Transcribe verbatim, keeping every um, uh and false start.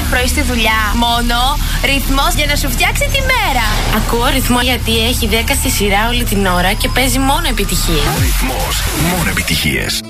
πρωί στη δουλειά. Μόνο ρυθμός για να σου φτιάξει τη μέρα. Ακούω ρυθμό γιατί έχει δέκα στη σειρά όλη την ώρα και παίζει μόνο επιτυχίες. Ρυθμός, μόνο επιτυχίες.